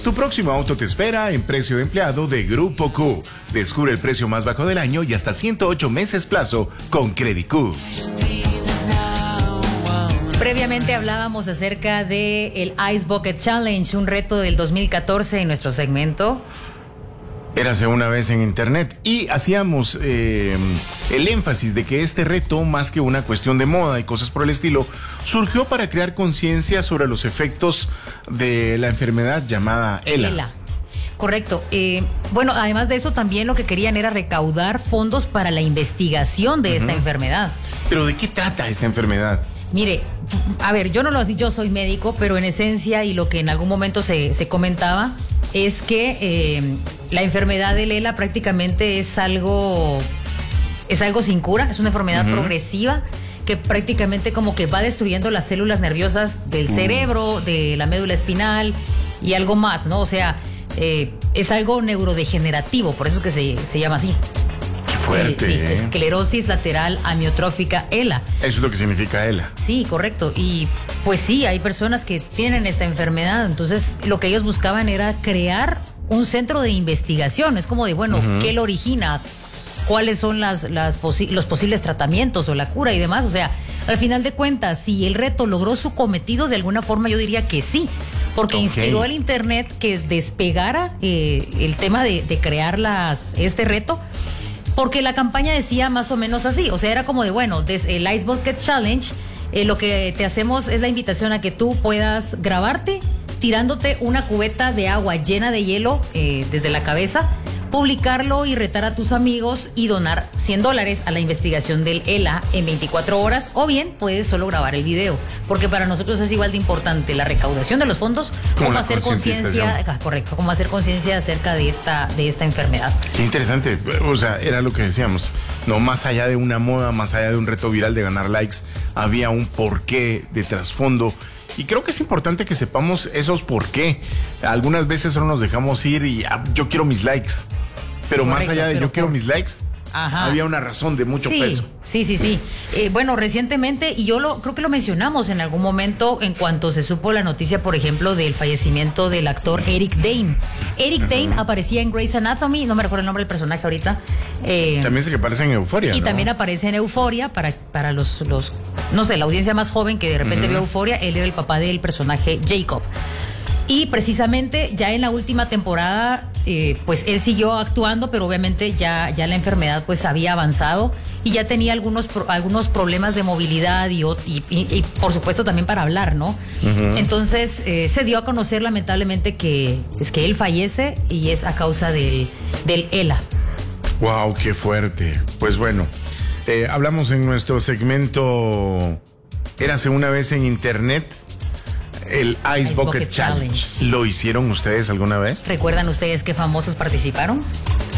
Tu próximo auto te espera en precio de empleado de Grupo Q. Descubre el precio más bajo del año y hasta 108 meses plazo con Credit Q. Previamente hablábamos acerca del Ice Bucket Challenge, un reto del 2014 en nuestro segmento. Érase una vez en internet y hacíamos el énfasis de que este reto, más que una cuestión de moda y cosas por el estilo, surgió para crear conciencia sobre los efectos de la enfermedad llamada ELA. Correcto. Bueno, además de eso, también lo que querían era recaudar fondos para la investigación de esta enfermedad. ¿Pero de qué trata esta enfermedad? Mire, a ver, yo soy médico, pero en esencia y lo que en algún momento se comentaba es que la enfermedad del ELA prácticamente es algo sin cura, es una enfermedad progresiva que prácticamente como que va destruyendo las células nerviosas del cerebro, de la médula espinal y algo más, ¿no? O sea, es algo neurodegenerativo, por eso es que se llama así. Fuerte, sí, esclerosis lateral amiotrófica ELA. Eso es lo que significa ELA. Sí, correcto. Y pues sí, hay personas que tienen esta enfermedad. Entonces, lo que ellos buscaban era crear un centro de investigación. Es como de, bueno, ¿qué lo origina? ¿Cuáles son los posibles tratamientos o la cura y demás? O sea, al final de cuentas, si el reto logró su cometido, de alguna forma yo diría que sí. Porque inspiró al internet que despegara el tema de crear este reto. Porque la campaña decía más o menos así, o sea, era como de, bueno, el Ice Bucket Challenge, lo que te hacemos es la invitación a que tú puedas grabarte tirándote una cubeta de agua llena de hielo desde la cabeza, publicarlo y retar a tus amigos y donar $100 a la investigación del ELA en 24 horas, o bien puedes solo grabar el video, porque para nosotros es igual de importante la recaudación de los fondos como hacer conciencia, correcto, como hacer conciencia acerca de esta enfermedad. Qué interesante, o sea, era lo que decíamos, no más allá de una moda, más allá de un reto viral de ganar likes, había un porqué de trasfondo. Y creo que es importante que sepamos esos por qué. Algunas veces solo nos dejamos ir y yo quiero mis likes. Pero correcto, más allá de yo quiero mis likes, había una razón de mucho peso. Sí. Bueno, recientemente, y creo que lo mencionamos en algún momento en cuanto se supo la noticia, por ejemplo, del fallecimiento del actor Eric Dane. Eric Dane aparecía en Grey's Anatomy, no me recuerdo el nombre del personaje ahorita. También se que aparece en Euphoria, y ¿no? También aparece en Euphoria para los no sé, la audiencia más joven que de repente vio Euphoria. Él era el papá del personaje Jacob. Y precisamente ya en la última temporada, pues él siguió actuando, pero obviamente ya la enfermedad pues había avanzado y ya tenía algunos problemas de movilidad y por supuesto también para hablar, ¿no? Entonces se dio a conocer lamentablemente que él fallece y es a causa del ELA. Wow, qué fuerte. Pues bueno, hablamos en nuestro segmento Érase una vez en internet. El Ice Bucket Challenge. ¿Lo hicieron ustedes alguna vez? ¿Recuerdan ustedes qué famosos participaron?